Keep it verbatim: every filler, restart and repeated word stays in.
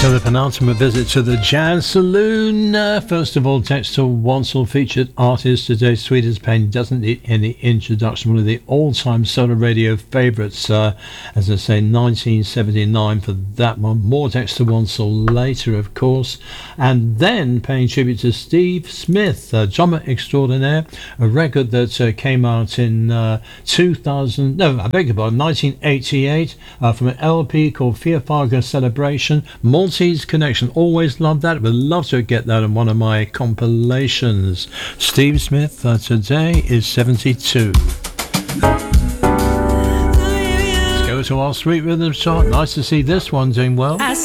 So the penultimate visit to the Jazz Saloon. Uh, first of all, Dexter Wansel, featured artist today. Sweet as Pain doesn't need any introduction. One of the all-time solo radio favourites. Uh, as I say, nineteen seventy-nine for that one. More Dexter Wansel later, of course. And then paying tribute to Steve Smith, uh, drummer extraordinaire. A record that uh, came out in uh, two thousand. No, I beg your pardon, nineteen eighty-eight, uh, from an L P called Fear Fargo Celebration. Maltese Connection, always loved that. Would love to get that on one of my compilations. Steve Smith uh, today is seventy-two. Let's go to our Sweet Rhythm chart. Nice to see this one doing well. I